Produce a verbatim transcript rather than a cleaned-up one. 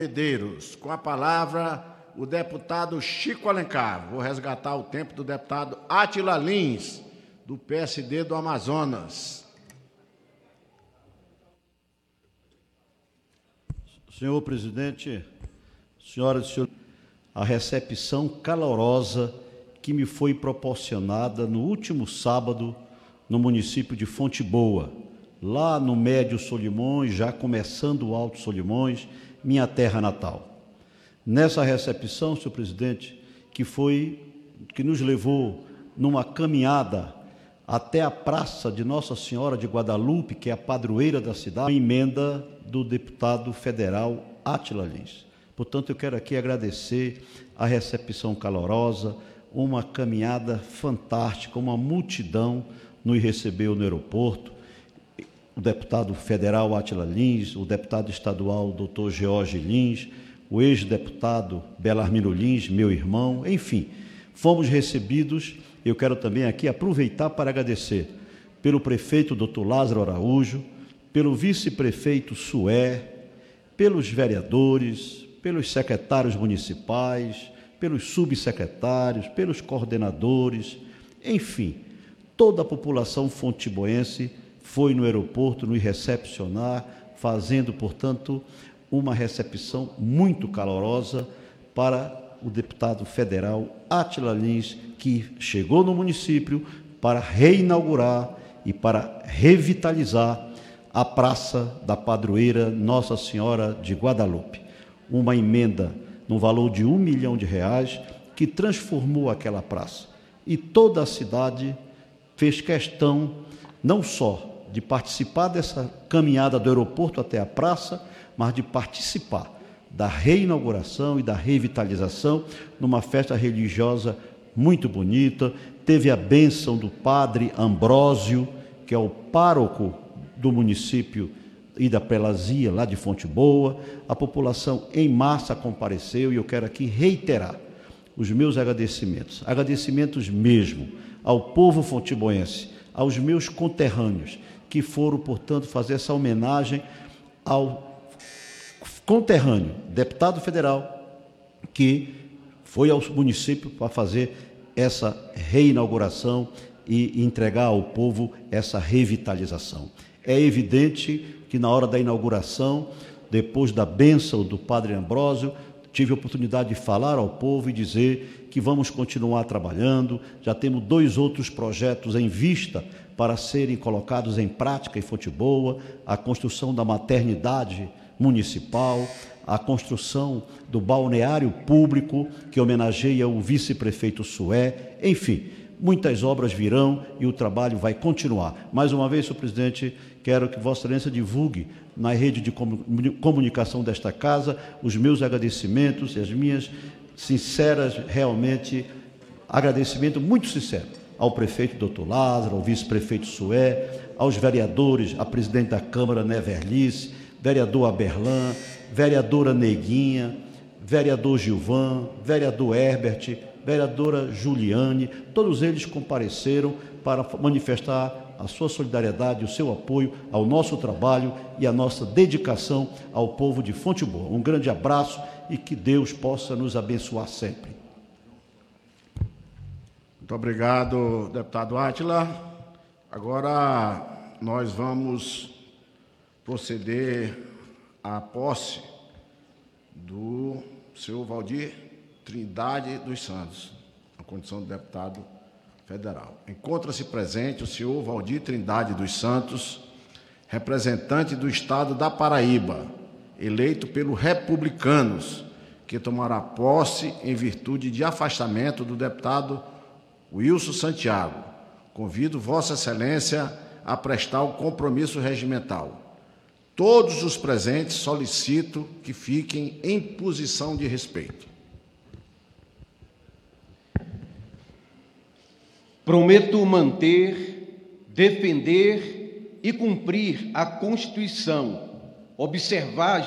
Medeiros. Com a palavra, o deputado Chico Alencar. Vou resgatar o tempo do deputado Átila Lins, do P S D do Amazonas. Senhor presidente, senhoras e senhores, a recepção calorosa que me foi proporcionada no último sábado no município de Fonte Boa, lá no Médio Solimões, já começando o Alto Solimões, minha terra natal. Nessa recepção, senhor presidente, que foi, que nos levou numa caminhada até a Praça de Nossa Senhora de Guadalupe, que é a padroeira da cidade, emenda do deputado federal Átila Lins. Portanto, eu quero aqui agradecer a recepção calorosa, uma caminhada fantástica, uma multidão nos recebeu no aeroporto, o deputado federal Átila Lins, o deputado estadual doutor George Lins, o ex-deputado Belarmino Lins, meu irmão, enfim, fomos recebidos. Eu quero também aqui aproveitar para agradecer pelo prefeito doutor Lázaro Araújo, pelo vice-prefeito Sué, pelos vereadores, pelos secretários municipais, pelos subsecretários, pelos coordenadores, enfim, toda a população fontiboense foi no aeroporto nos recepcionar, fazendo, portanto, uma recepção muito calorosa para o deputado federal Átila Lins, que chegou no município para reinaugurar e para revitalizar a Praça da Padroeira Nossa Senhora de Guadalupe. Uma emenda no valor de um milhão de reais que transformou aquela praça. E toda a cidade fez questão não só de participar dessa caminhada do aeroporto até a praça, mas de participar da reinauguração e da revitalização numa festa religiosa muito bonita. Teve a bênção do padre Ambrósio, que é o pároco do município e da prelazia lá de Fonte Boa. A população em massa compareceu e eu quero aqui reiterar os meus agradecimentos, agradecimentos mesmo ao povo fontiboense, aos meus conterrâneos, que foram, portanto, fazer essa homenagem ao conterrâneo, deputado federal, que foi ao município para fazer essa reinauguração e entregar ao povo essa revitalização. É evidente que na hora da inauguração, depois da bênção do padre Ambrósio, tive a oportunidade de falar ao povo e dizer que vamos continuar trabalhando. Já temos dois outros projetos em vista para serem colocados em prática em Fonte Boa: a construção da maternidade municipal, a construção do balneário público, que homenageia o vice-prefeito Sué, enfim, muitas obras virão e o trabalho vai continuar. Mais uma vez, senhor presidente, quero que Vossa Excelência divulgue na rede de comunicação desta casa os meus agradecimentos e as minhas sinceras, realmente, agradecimento muito sincero ao prefeito doutor Lázaro, ao vice-prefeito Sué, aos vereadores, a presidente da Câmara, Neverlice, vereador Aberlan, vereadora Neguinha, vereador Gilvan, vereador Herbert, vereadora Juliane, todos eles compareceram para manifestar a sua solidariedade, o seu apoio ao nosso trabalho e a nossa dedicação ao povo de Fonte Boa. Um grande abraço e que Deus possa nos abençoar sempre. Muito obrigado, deputado Átila. Agora nós vamos proceder à posse do senhor Valdir Trindade dos Santos, na condição de deputado federal. Encontra-se presente o senhor Valdir Trindade dos Santos, representante do Estado da Paraíba, eleito pelos republicanos, que tomará posse em virtude de afastamento do deputado Wilson Santiago. Convido Vossa Excelência a prestar o compromisso regimental. Todos os presentes solicito que fiquem em posição de respeito. Prometo manter, defender e cumprir a Constituição, observar